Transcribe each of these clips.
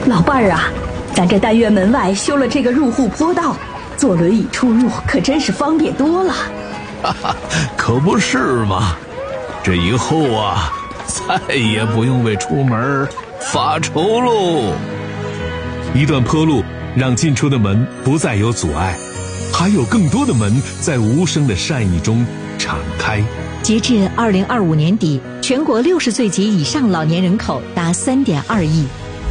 老伴儿啊，咱这但院门外修了这个入户坡道，坐轮椅出入可真是方便多了。 哈哈，可不是嘛！这以后啊，再也不用为出门发愁喽。 一段坡路让进出的门不再有阻碍，还有更多的门在无声的善意中敞开。 截至2025年底，全国60岁及以上老年人口达3.2亿。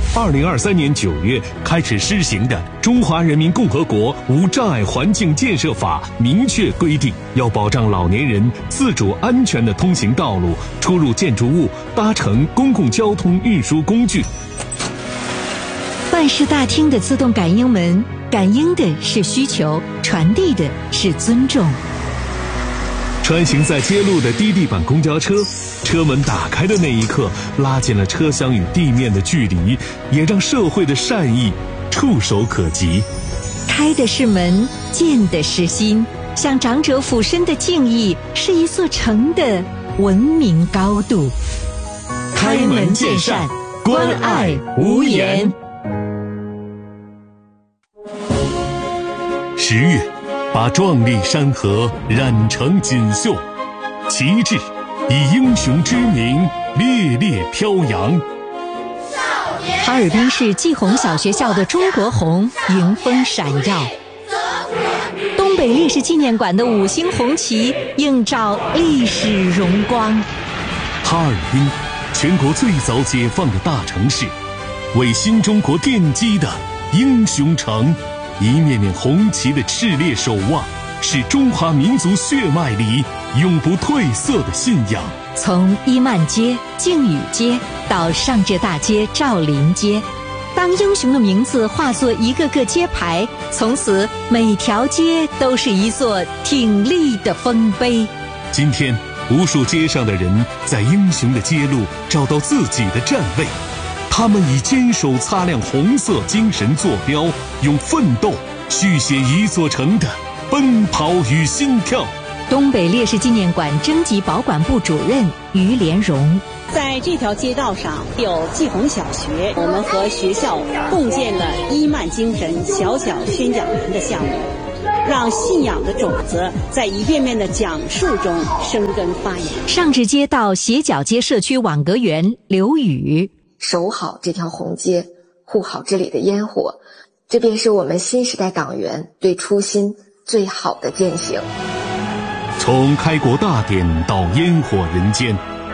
2023年9月开始施行的《中华人民共和国无障碍环境建设法》明确规定，要保障老年人自主安全的通行道路、出入建筑物、搭乘公共交通运输工具。 办事大厅的自动感应门，感应的是需求，传递的是尊重。 穿行在街路的低地板公交车，车门打开的那一刻，拉近了车厢与地面的距离，也让社会的善意触手可及。 开的是门，见的是心，向长者俯身的敬意，是一座城的文明高度。 开门见山，关爱无言。10月，把壮丽山河染成锦绣，旗帜以英雄之名烈烈飘扬。 哈尔滨市季红小学校的中国红迎风闪耀，东北烈士纪念馆的5星红旗映照历史荣光。 哈尔滨，全国最早解放的大城市，为新中国奠基的英雄城。一面面红旗的炽烈守望，是中华民族血脉里永不褪色的信仰。 从伊曼街、靖宇街到上至大街赵林街，当英雄的名字化作一个个街牌，从此每条街都是一座挺立的丰碑。 今天，无数街上的人在英雄的街路找到自己的站位。他们以坚守擦亮红色精神坐标，用奋斗续写一座城的奔跑与心跳。 东北烈士纪念馆征集保管部主任于连荣， 在这条街道上有季红小学，我们和学校共建了伊曼精神小小宣讲员的项目，让信仰的种子在一遍遍的讲述中生根发芽。 上至街道斜角街社区网格员刘宇， 守好这条红街，护好这里的烟火，这便是我们新时代党员对初心最好的践行。 从开国大典到烟火人间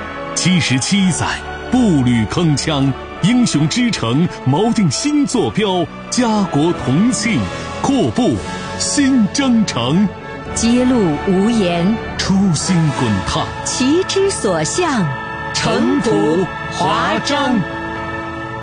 ，77载步履铿锵，英雄之城锚定新坐标，家国同庆，阔步新征程。 街路无言， 初心滚烫， 旗之所向， 尘土华章。